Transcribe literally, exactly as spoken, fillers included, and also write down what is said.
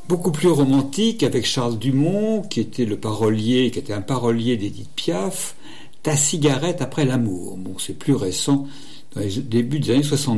Beaucoup plus romantique avec Charles Dumont, qui était le parolier, qui était un parolier d'Édith Piaf, Ta cigarette après l'amour. Bon, c'est plus récent, dans les débuts des années soixante-dix.